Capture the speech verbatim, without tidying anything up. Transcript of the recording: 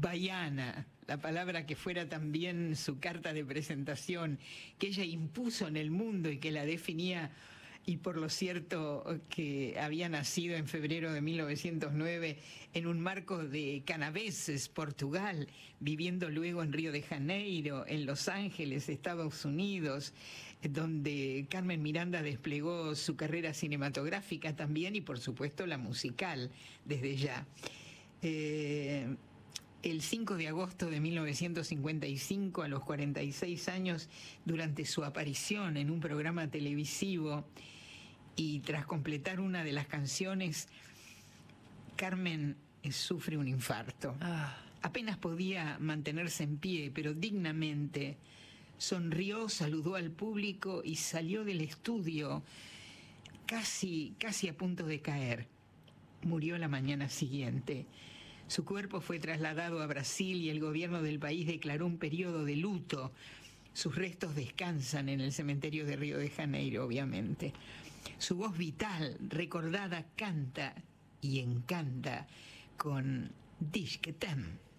baiana, la palabra que fuera también su carta de presentación, que ella impuso en el mundo y que la definía, y por lo cierto que había nacido en febrero de mil novecientos nueve en un marco de Canaveses, Portugal, viviendo luego en Río de Janeiro, en Los Ángeles, Estados Unidos, donde Carmen Miranda desplegó su carrera cinematográfica también y por supuesto la musical desde ya. Eh, El cinco de agosto de mil novecientos cincuenta y cinco, a los cuarenta y seis años, durante su aparición en un programa televisivo y tras completar una de las canciones, Carmen sufre un infarto. Ah. Apenas podía mantenerse en pie, pero dignamente sonrió, saludó al público y salió del estudio casi, casi a punto de caer. Murió la mañana siguiente. Su cuerpo fue trasladado a Brasil y el gobierno del país declaró un periodo de luto. Sus restos descansan en el cementerio de Río de Janeiro, obviamente. Su voz vital, recordada, canta y encanta con Diz que Tem.